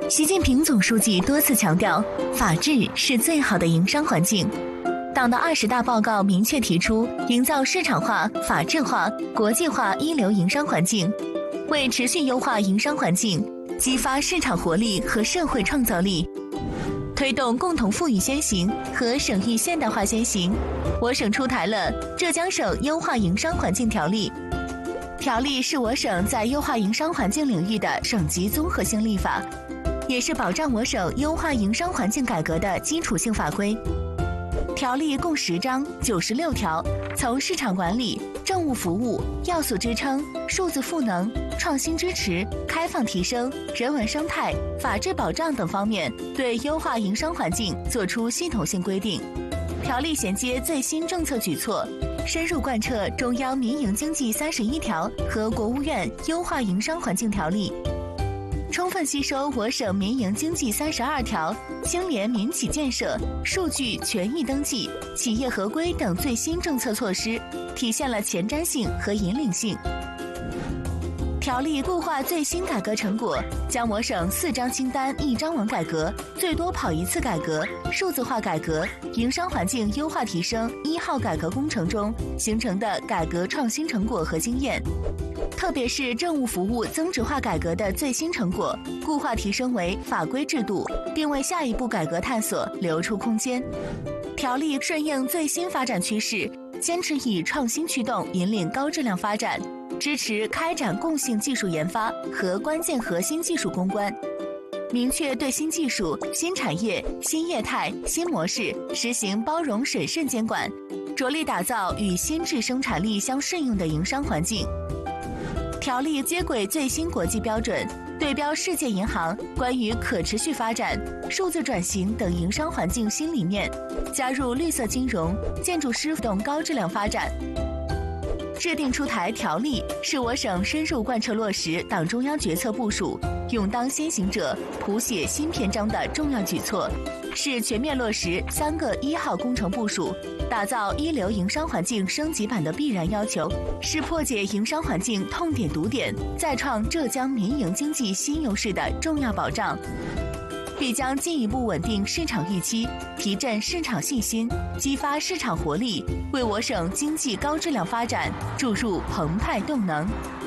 习近平总书记多次强调，法治是最好的营商环境。党的20大报告明确提出，营造市场化、法治化、国际化一流营商环境，为持续优化营商环境，激发市场活力和社会创造力，推动共同富裕先行和省域现代化先行，我省出台了《浙江省优化营商环境条例》。条例是我省在优化营商环境领域的省级综合性立法，也是保障我省优化营商环境改革的基础性法规。条例共10章96条，从市场管理、政务服务、要素支撑、数字赋能、创新支持、开放提升、人文生态、法治保障等方面，对优化营商环境作出系统性规定。条例衔接最新政策举措，深入贯彻中央民营经济31条和国务院优化营商环境条例，充分吸收我省民营经济32条、兴联民企建设、数据权益登记、企业合规等最新政策措施，体现了前瞻性和引领性。条例固化最新改革成果，将我省4张清单1张稳改革、最多跑1次改革、数字化改革、营商环境优化提升1号改革工程中形成的改革创新成果和经验，特别是政务服务增值化改革的最新成果，固化提升为法规制度，并为下一步改革探索留出空间。条例顺应最新发展趋势，坚持以创新驱动引领高质量发展，支持开展共性技术研发和关键核心技术攻关，明确对新技术、新产业、新业态、新模式实行包容审慎监管，着力打造与新质生产力相适应的营商环境。条例接轨最新国际标准，对标世界银行关于可持续发展、数字转型等营商环境新理念，加入绿色金融、建筑师等高质量发展。制定出台条例，是我省深入贯彻落实党中央决策部署、勇当先行者、谱写新篇章的重要举措，是全面落实3个1号工程部署，打造一流营商环境升级版的必然要求，是破解营商环境痛点堵点、再创浙江民营经济新优势的重要保障，必将进一步稳定市场预期，提振市场信心，激发市场活力，为我省经济高质量发展注入澎湃动能。